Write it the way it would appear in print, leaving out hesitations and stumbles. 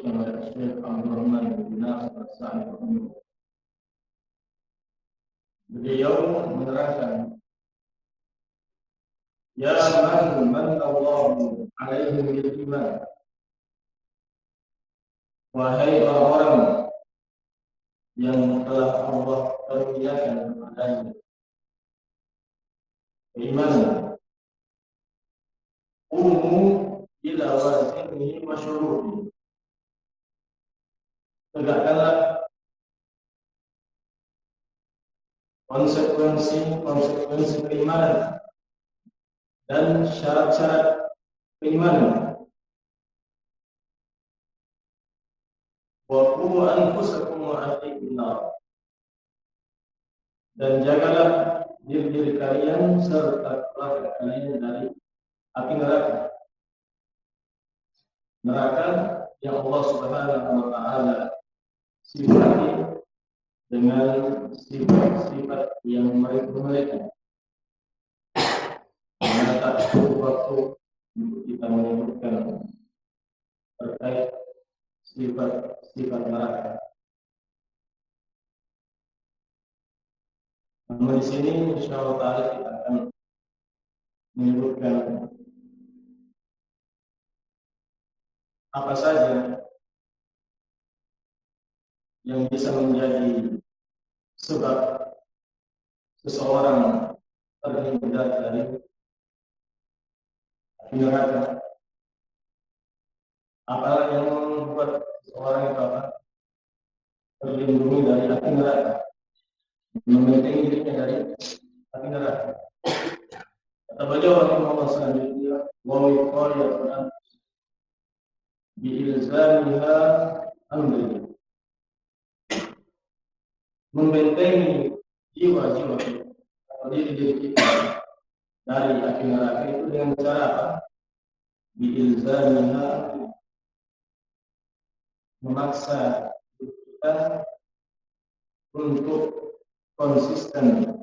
disebutkan oleh Syekh Abdurrahman bin Nasir As-Sa'di. Beliau menerangkan, ya man Allahu alaihi bil iman, wahai orang-orang yang telah Allah karuniakan kepadanya keimanan, ila wazinihi wa syuruhi, tegakkanlah konsekuensi keimanan dan syarat-syarat keimanan. Wa qu anfusakum wa ahlikum nar, dan jagalah diri kalian serta keluarga kalian dari api neraka. Neraka yang Allah Subhanahu wa taala sifati dengan sifat-sifat yang mereka. Karena tak cukup waktu untuk kita menyebutkan terkait sifat neraka. Namun di sini insyaallah taala kita akan menyebutkan apa saja yang bisa menjadi sebab seseorang terhindar dari api neraka. Apa yang membuat seseorang itu terlindungi dari api neraka, membentengi dirinya dari api neraka. Kata beliau rahimahullah selanjutnya, wa wiqayatan bi ilzamiha amri, membentengi jiwa-jiwa atau diri kita dari api neraka itu dengan cara apa? Biilzamiha, memaksa kita untuk konsisten